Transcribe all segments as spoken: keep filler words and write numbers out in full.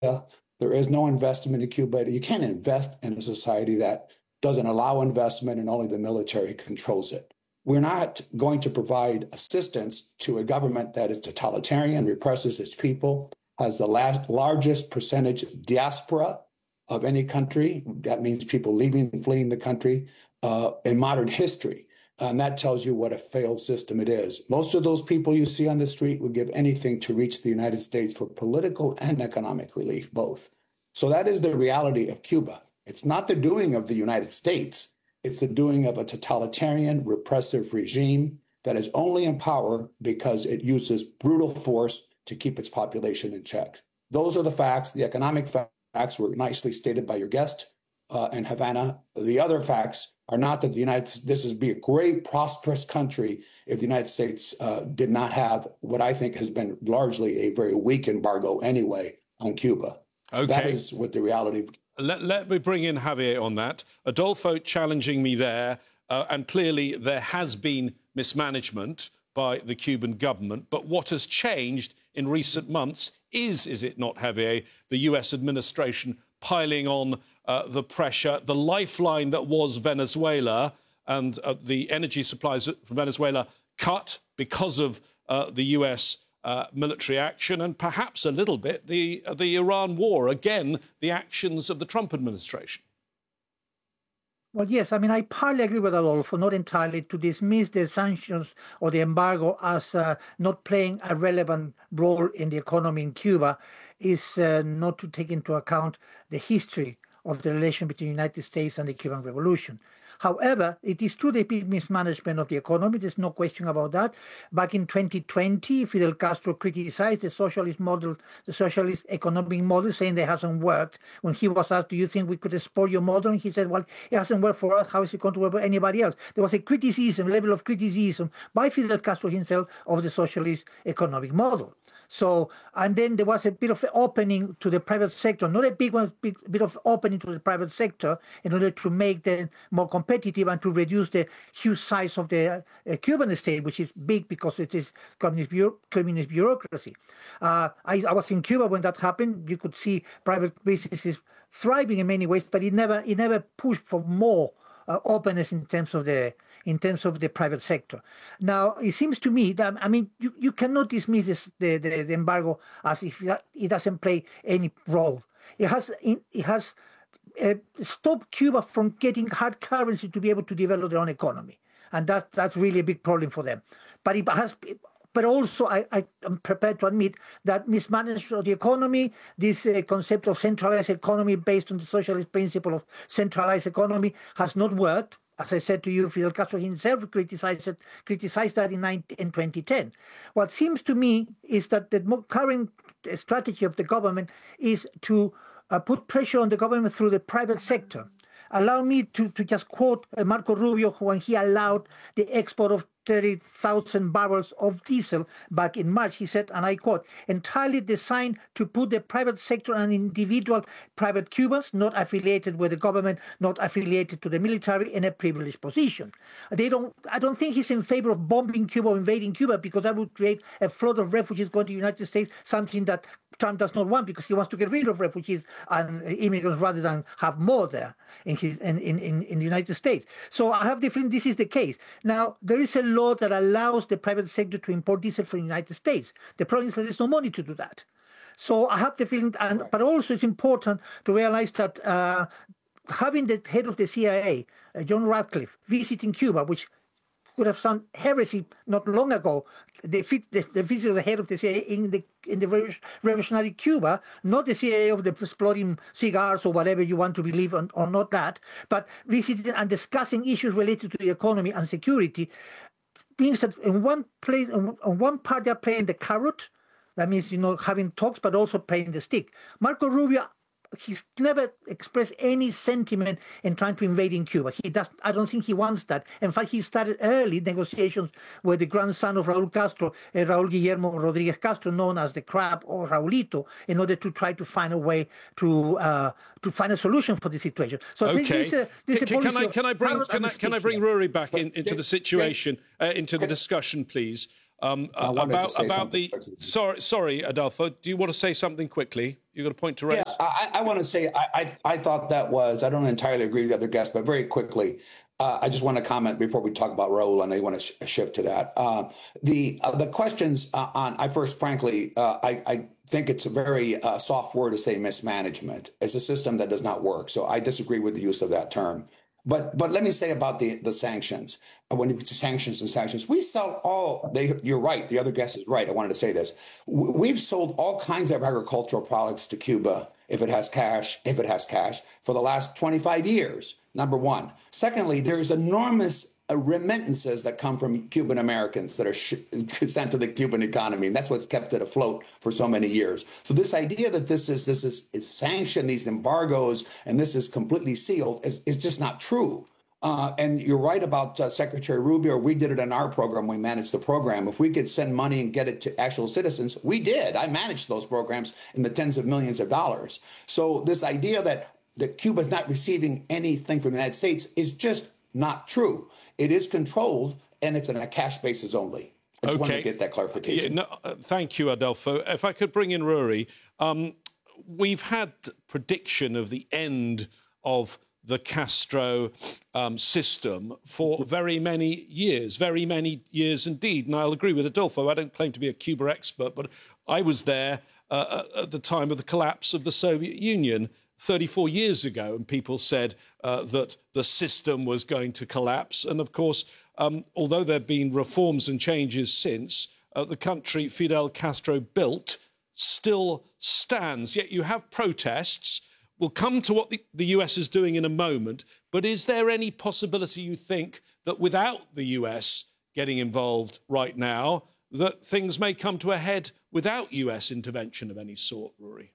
There is no investment in Cuba. You can't invest in a society that doesn't allow investment and only the military controls it. We're not going to provide assistance to a government that is totalitarian, represses its people, has the last, largest percentage diaspora of any country. That means people leaving and fleeing the country uh, in modern history. And that tells you what a failed system it is. Most of those people you see on the street would give anything to reach the United States for political and economic relief, both. So that is the reality of Cuba. It's not the doing of the United States. It's the doing of a totalitarian, repressive regime that is only in power because it uses brutal force to keep its population in check. Those are the facts. The economic facts were nicely stated by your guest uh, in Havana. The other facts are not that the United States, this would be a great, prosperous country if the United States uh, did not have what I think has been largely a very weak embargo anyway on Cuba. Okay. That is what the reality. Let, let me bring in Javier on that. Adolfo challenging me there, uh, and clearly there has been mismanagement by the Cuban government. But what has changed in recent months is, is it not, Javier, the U S administration piling on uh, the pressure, the lifeline that was Venezuela, and uh, the energy supplies from Venezuela cut because of uh, the U S uh, military action, and perhaps a little bit the, uh, the Iran war, again, the actions of the Trump administration. Well, yes, I mean, I partly agree with Adolfo, not entirely, to dismiss the sanctions or the embargo as uh, not playing a relevant role in the economy in Cuba is uh, not to take into account the history of the relation between the United States and the Cuban Revolution. However, it is true the big mismanagement of the economy. There's no question about that. Back in twenty twenty, Fidel Castro criticized the socialist model, the socialist economic model, saying that it hasn't worked. When he was asked, do you think we could export your model? And he said, well, it hasn't worked for us. How is it going to work for anybody else? There was a criticism, level of criticism by Fidel Castro himself of the socialist economic model. So, and then there was a bit of opening to the private sector, not a big one, big bit of opening to the private sector in order to make them more competitive and to reduce the huge size of the uh, Cuban state, which is big because it is communist, bureau- communist bureaucracy. Uh, I, I was in Cuba when that happened. You could see private businesses thriving in many ways, but it never, it never pushed for more uh, openness in terms of the in terms of the private sector. Now, it seems to me that, I mean, you, you cannot dismiss this, the, the, the embargo as if it doesn't play any role. It has, it has uh, stopped Cuba from getting hard currency to be able to develop their own economy. And that, that's really a big problem for them. But it has... But also, I, I am prepared to admit that mismanagement of the economy, this uh, concept of centralized economy based on the socialist principle of centralized economy has not worked. As I said to you, Fidel Castro himself criticized it, criticized that in, in twenty ten. What seems to me is that the current strategy of the government is to uh, put pressure on the government through the private sector. Allow me to, to just quote Marco Rubio when he allowed the export of thirty thousand barrels of diesel back in March. He said, and I quote, entirely designed to put the private sector and individual private Cubans, not affiliated with the government, not affiliated to the military, in a privileged position. They don't. I don't think he's in favor of bombing Cuba or invading Cuba, because that would create a flood of refugees going to the United States, something that Trump does not want, because he wants to get rid of refugees and immigrants rather than have more there in, his, in, in, in the United States. So I have the feeling this is the case. Now, there is a law that allows the private sector to import diesel from the United States. The problem is that there's no money to do that. So I have the feeling, and, but also it's important to realize that uh, having the head of the C I A, uh, John Ratcliffe, visiting Cuba, which could have sounded heresy not long ago, the, the, the visit of the head of the C I A in the in the revolutionary Cuba, not the C I A of the exploding cigars or whatever you want to believe on, or not that, but visiting and discussing issues related to the economy and security, means that in one place, on one part they're playing the carrot, that means, you know, having talks, but also playing the stick. Marco Rubio, he's never expressed any sentiment in trying to invade in Cuba. He does. I don't think he wants that. In fact, he started early negotiations with the grandson of Raúl Castro, uh, Raúl Guillermo Rodríguez Castro, known as the Crab or Raulito, in order to try to find a way to uh, to find a solution for the situation. So okay. I think this, uh, this can, can, I, can I bring can I, can I bring Rory back in, into the situation, uh, into the discussion, please? Um, I wanted about to say about something the quickly. sorry, sorry, Adolfo. Do you want to say something quickly? You got a point to raise? Yeah, I, I want to say I, I I thought that was I don't entirely agree with the other guests, but very quickly, uh, I just want to comment before we talk about Raul, and I want to sh- shift to that. Uh, the uh, the questions uh, on I first, frankly, uh, I I think it's a very uh, soft word to say mismanagement. It's a system that does not work, so I disagree with the use of that term. But but let me say about the the sanctions. When it comes to sanctions and sanctions, we sell all. They, you're right. The other guest is right. I wanted to say this. We've sold all kinds of agricultural products to Cuba if it has cash, if it has cash, for the last twenty-five years. Number one. Secondly, there's enormous remittances that come from Cuban Americans that are sh- sent to the Cuban economy, and that's what's kept it afloat for so many years. So this idea that this is this is it's sanctioned, these embargoes, and this is completely sealed is, is just not true. Uh, and you're right about uh, Secretary Rubio. We did it in our program. We managed the program. If we could send money and get it to actual citizens, we did. I managed those programs in the tens of millions of dollars. So this idea that that Cuba is not receiving anything from the United States is just not true. It is controlled, and it's on a cash basis only. I just Okay. wanted to get that clarification. Yeah, no, uh, thank you, Adolfo. If I could bring in Rory, um, we've had prediction of the end of the Castro um, system for very many years, very many years indeed. And I'll agree with Adolfo. I don't claim to be a Cuba expert, but I was there uh, at the time of the collapse of the Soviet Union thirty-four years ago, and people said uh, that the system was going to collapse. And of course, um, although there have been reforms and changes since, uh, the country Fidel Castro built still stands. Yet you have protests. We'll come to what the, the U S is doing in a moment. But is there any possibility, you think, that without the U S getting involved right now, that things may come to a head without U S intervention of any sort, Rory?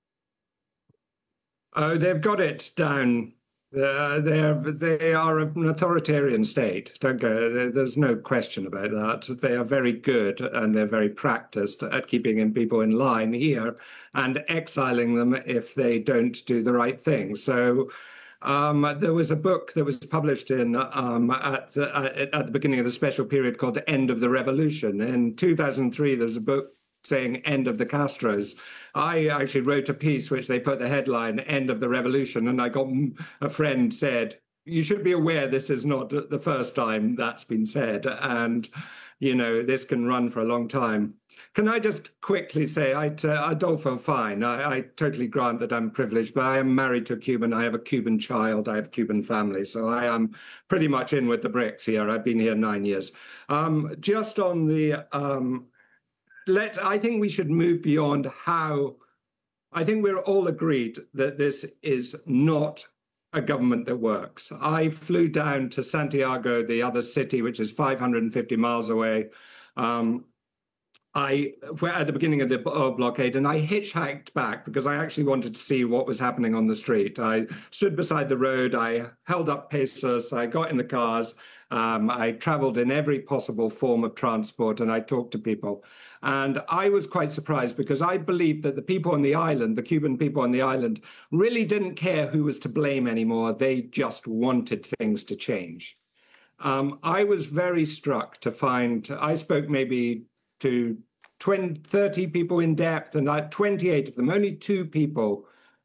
Oh, they've got it down. Uh, they're they are an authoritarian state. Don't go. There's no question about that. They are very good and they're very practiced at keeping in people in line here and exiling them if they don't do the right thing. So. Um, there was a book that was published in um, at, at at the beginning of the special period called "The End of the Revolution." In two thousand three, there was a book saying "End of the Castros." I actually wrote a piece which they put the headline "End of the Revolution," and I got a friend said, "You should be aware this is not the first time that's been said, and you know this can run for a long time." Can I just quickly say, I, uh, Adolfo, fine. I, I totally grant that I'm privileged, but I am married to a Cuban. I have a Cuban child. I have a Cuban family. So I am pretty much in with the bricks here. I've been here nine years. Um, just on the, um, let's, I think we should move beyond how, I think we're all agreed that this is not a government that works. I flew down to Santiago, the other city, which is five hundred fifty miles away. Um, I were at the beginning of the blockade, and I hitchhiked back because I actually wanted to see what was happening on the street. I stood beside the road, I held up pesos, I got in the cars, um, I traveled in every possible form of transport, and I talked to people. And I was quite surprised because I believed that the people on the island, the Cuban people on the island, really didn't care who was to blame anymore. They just wanted things to change. Um, I was very struck to find, I spoke maybe to twenty, thirty people in depth, and like twenty-eight of them, only two people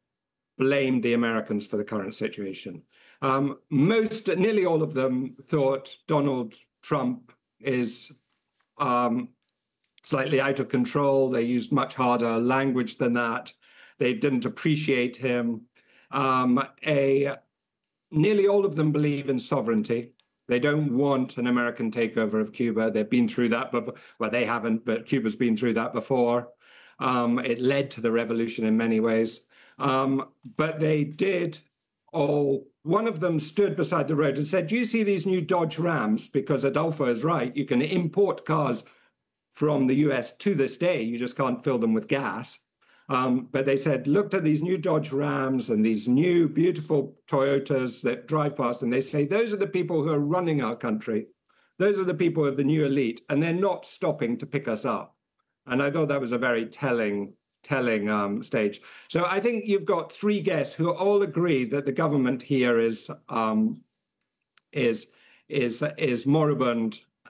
blamed the Americans for the current situation. Um, most, nearly all of them thought Donald Trump is um, slightly out of control. They used much harder language than that. They didn't appreciate him. Um, a, nearly all of them believe in sovereignty. They don't want an American takeover of Cuba. They've been through that before. Well, they haven't, but Cuba's been through that before. Um, it led to the revolution in many ways. Um, but they did all, one of them stood beside the road and said, "Do you see these new Dodge Rams?" Because Adolfo is right. You can import cars from the U S to this day. You just can't fill them with gas. Um, but they said, looked at these new Dodge Rams and these new beautiful Toyotas that drive past, and they say, those are the people who are running our country. Those are the people of the new elite, and they're not stopping to pick us up. And I thought that was a very telling, telling um, stage. So I think you've got three guests who all agree that the government here is um, is is is moribund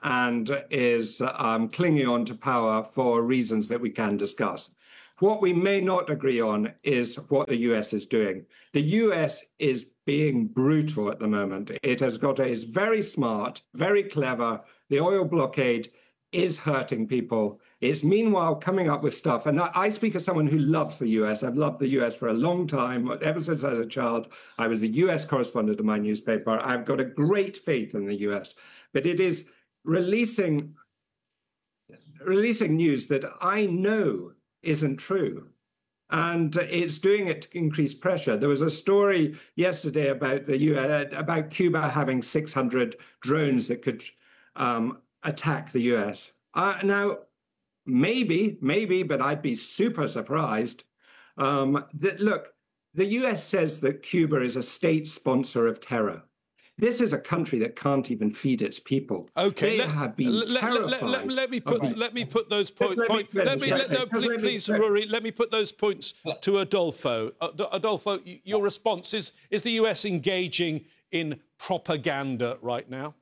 and is um, clinging on to power for reasons that we can discuss. What we may not agree on is what the U S is doing. The U S is being brutal at the moment. It has got a, is very smart, very clever. The oil blockade is hurting people. It's meanwhile coming up with stuff. And I, I speak as someone who loves the U S. I've loved the U S for a long time. Ever since I was a child, I was the U S correspondent of my newspaper. I've got a great faith in the U S. But it is releasing, releasing news that I know isn't true. And it's doing it to increase pressure. There was a story yesterday about the U S, about Cuba having six hundred drones that could um, attack the U S. Uh, now, maybe, maybe, but I'd be super surprised. Um, that look, the U S says that Cuba is a state sponsor of terror. This is a country that can't even feed its people. Okay, they let, have been let, terrified. Let, let, let me put Okay. let me put those points. Let, Point, let let me, me, let, no, please, let me please Rory, let me put those points to Adolfo. Adolfo, your response is: is the U S engaging in propaganda right now?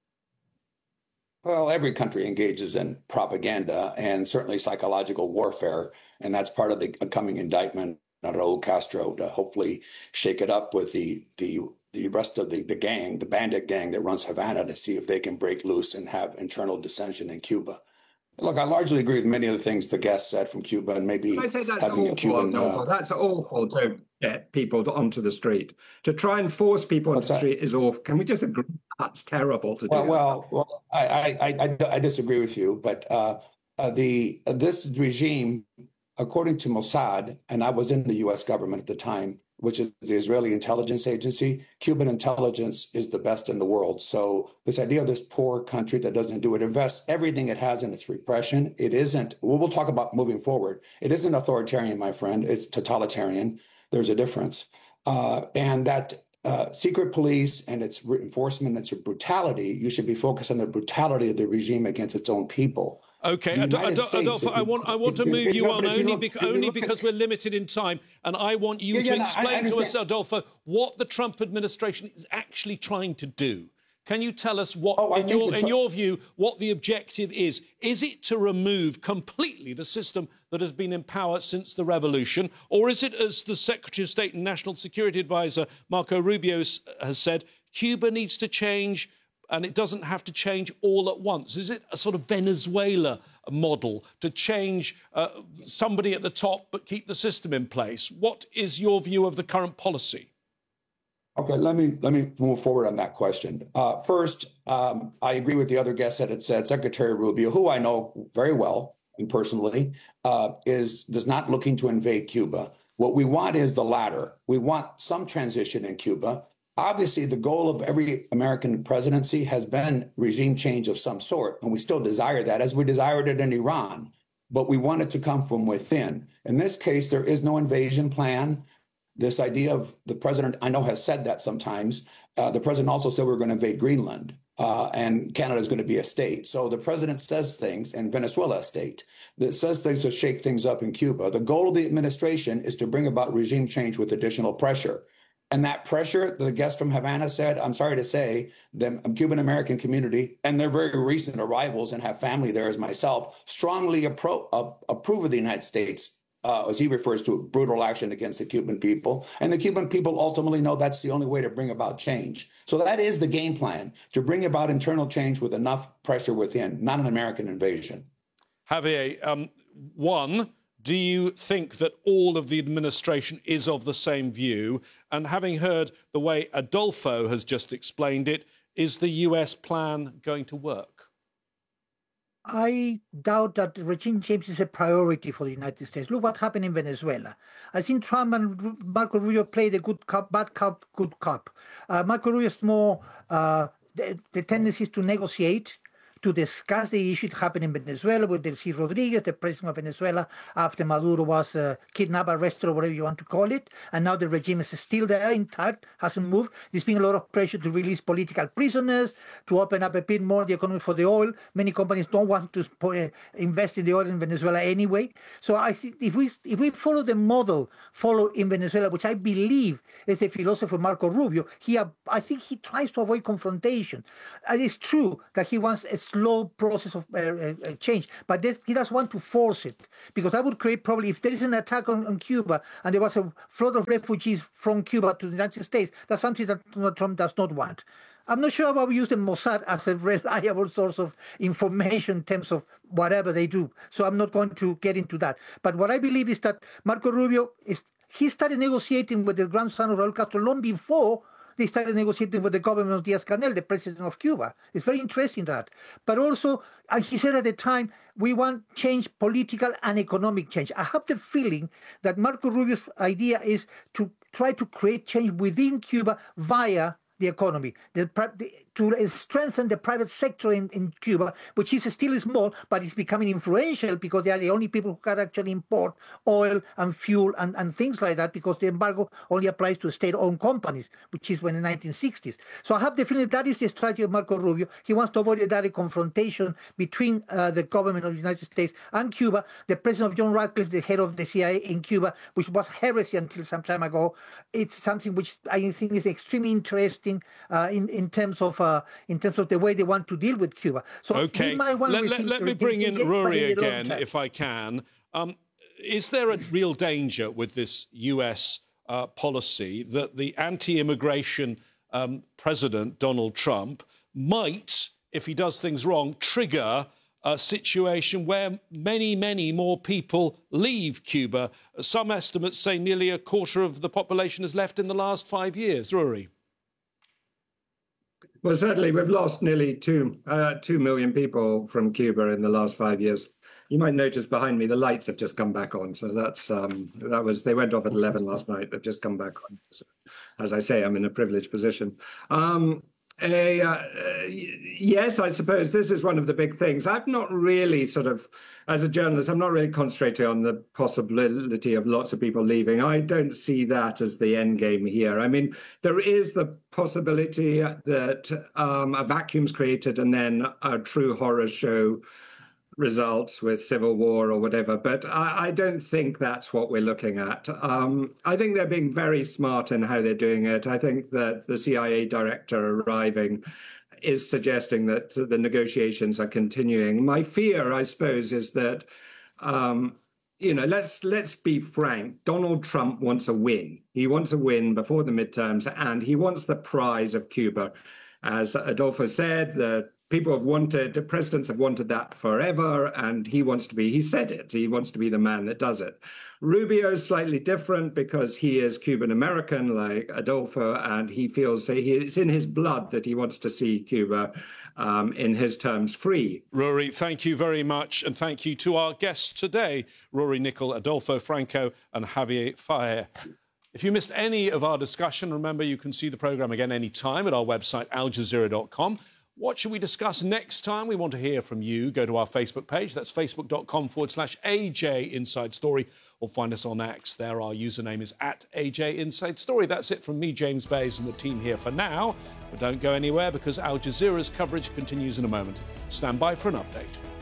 Well, every country engages in propaganda and certainly psychological warfare, and that's part of the coming indictment on Raul Castro to hopefully shake it up with the the the rest of the, the gang, the bandit gang that runs Havana, to see if they can break loose and have internal dissension in Cuba. Look, I largely agree with many of the things the guest said from Cuba, and maybe I say that's having awful, a Cuban... Adolfo. Uh, that's awful to get people onto the street. To try and force people onto the street is awful. Can we just agree that's terrible to well, do? Well, well, I, I, I, I disagree with you, but uh, uh, the uh, this regime, according to Mossad, and I was in the U S government at the time, which is the Israeli intelligence agency, Cuban intelligence is the best in the world. So this idea of this poor country that doesn't do it, invests everything it has in its repression. It isn't, well, we'll talk about moving forward. It isn't authoritarian, my friend. It's totalitarian. There's a difference. Uh, and that uh, secret police and its enforcement, its brutality, you should be focused on the brutality of the regime against its own people. Okay, Ad Ad Adolfo, I want I want to move you on only, bec only because we're limited in time, and I want you yeah, to yeah, no, explain to us, Adolfo, what the Trump administration is actually trying to do. Can you tell us what, oh, in, your, in your view, what the objective is? Is it to remove completely the system that has been in power since the revolution, or is it, as the Secretary of State and National Security Advisor Marco Rubio has said, Cuba needs to change? And it doesn't have to change all at once. Is it a sort of Venezuela model to change uh, somebody at the top but keep the system in place? What is your view of the current policy? Okay, let me let me move forward on that question. Uh, first, um, I agree with the other guests that had said Secretary Rubio, who I know very well and personally, uh, is does not looking to invade Cuba. What we want is the latter. We want some transition in Cuba. Obviously, the goal of every American presidency has been regime change of some sort, and we still desire that, as we desired it in Iran. But we want it to come from within. In this case, there is no invasion plan. This idea of the president, I know, has said that sometimes. Uh, the president also said we're going to invade Greenland, uh, and Canada is going to be a state. So the president says things, and Venezuela a state, that says things to shake things up in Cuba. The goal of the administration is to bring about regime change with additional pressure. And that pressure, the guest from Havana said, I'm sorry to say, the Cuban-American community, and they're very recent arrivals and have family there as myself, strongly appro uh, approve of the United States, uh, as he refers to, brutal action against the Cuban people. And the Cuban people ultimately know that's the only way to bring about change. So that is the game plan, to bring about internal change with enough pressure within, not an American invasion. Javier, um, one... do you think that all of the administration is of the same view? And having heard the way Adolfo has just explained it, is the U S plan going to work? I doubt that regime change is a priority for the United States. Look what happened in Venezuela. I think Trump and Marco Rubio played a good cop, bad cop, good cop. Uh, Marco Rubio is more uh, the, the tendency is to negotiate, to discuss the issue. It happened in Venezuela with Delcy Rodriguez, the president of Venezuela, after Maduro was uh, kidnapped, arrested, or whatever you want to call it. And now the regime is still there, intact, hasn't moved. There's been a lot of pressure to release political prisoners, to open up a bit more the economy for the oil. Many companies don't want to uh, invest in the oil in Venezuela anyway. So I think if we if we follow the model followed in Venezuela, which I believe is the philosopher Marco Rubio, he I think he tries to avoid confrontation. And it's true that he wants a slow process of uh, uh, change, but this, he does want to force it, because that would create probably, if there is an attack on, on Cuba and there was a flood of refugees from Cuba to the United States, that's something that Donald Trump does not want. I'm not sure about using Mossad as a reliable source of information in terms of whatever they do. So I'm not going to get into that. But what I believe is that Marco Rubio, is he started negotiating with the grandson of Raul Castro long before they started negotiating with the government of Diaz-Canel, the president of Cuba. It's very interesting that. But also, and he said at the time, we want change, political and economic change. I have the feeling that Marco Rubio's idea is to try to create change within Cuba via the economy, the, the, to strengthen the private sector in, in Cuba, which is still small, but it's becoming influential because they are the only people who can actually import oil and fuel and, and things like that, because the embargo only applies to state-owned companies, which is when in the nineteen sixties. So I have the feeling that is the strategy of Marco Rubio. He wants to avoid a direct confrontation between uh, the government of the United States and Cuba. The president of John Ratcliffe, the head of the C I A in Cuba, which was heresy until some time ago, it's something which I think is extremely interesting uh, in, in terms of uh, in terms of the way they want to deal with Cuba. So okay, let, let, let me bring in Rory again, if I can. Um, is there a real danger with this U S uh, policy that the anti-immigration um, president, Donald Trump, might, if he does things wrong, trigger a situation where many, many more people leave Cuba? Some estimates say nearly a quarter of the population has left in the last five years. Rory? Well, certainly we've lost nearly two, uh, two million people from Cuba in the last five years. You might notice behind me the lights have just come back on. So that's um, that was they went off at eleven last night. They've just come back on. So, as I say, I'm in a privileged position. Um, A, uh, yes, I suppose this is one of the big things. I've not really sort of, as a journalist, I'm not really concentrating on the possibility of lots of people leaving. I don't see that as the end game here. I mean, there is the possibility that um, a vacuum's created and then a true horror show results with civil war or whatever, but I, I don't think that's what we're looking at. Um, I think they're being very smart in how they're doing it. I think that the C I A director arriving is suggesting that the negotiations are continuing. My fear, I suppose, is that, um, you know, let's let's be frank. Donald Trump wants a win. He wants a win before the midterms, and he wants the prize of Cuba. As Adolfo said, the people have wanted, the presidents have wanted that forever, and he wants to be, he said it, he wants to be the man that does it. Rubio is slightly different because he is Cuban-American like Adolfo, and he feels he, it's in his blood that he wants to see Cuba, um, in his terms, free. Rory, thank you very much, and thank you to our guests today, Rory Nicol, Adolfo Franco and Javier Faye. If you missed any of our discussion, remember you can see the programme again any time at our website, al jazeera dot com. What should we discuss next time? We want to hear from you. Go to our Facebook page. That's facebook.com forward slash AJ Inside Story, or find us on X. There our username is at A J Inside Story. That's it from me, James Bays, and the team here for now. But don't go anywhere, because Al Jazeera's coverage continues in a moment. Stand by for an update.